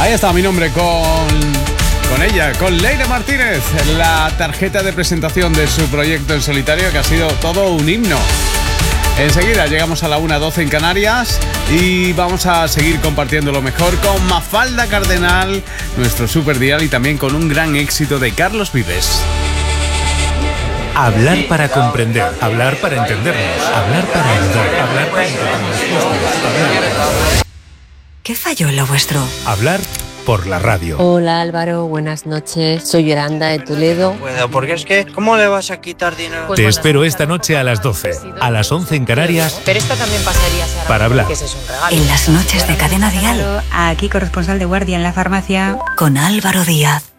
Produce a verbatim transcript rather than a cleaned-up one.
Ahí está mi nombre con, con ella, con Leire Martínez, la tarjeta de presentación de su proyecto en solitario, que ha sido todo un himno. Enseguida llegamos a la una doce en Canarias y vamos a seguir compartiendo lo mejor con Mafalda Cardenal, nuestro super dial, y también con un gran éxito de Carlos Vives. Hablar para comprender, hablar para entendernos, hablar para ayudar, hablar para hablar. ¿Qué falló en lo vuestro? Hablar por la radio. Hola Álvaro, buenas noches. Soy Yolanda de Toledo. No puedo, porque es que, ¿cómo le vas a quitar dinero? Te espero esta noche a las doce, a las once en Canarias. Pero esta también pasaría, Sara, para hablar. Que ese es un regalo. En las noches de Cadena Dial. Aquí corresponsal de guardia en la farmacia Con Álvaro Díaz.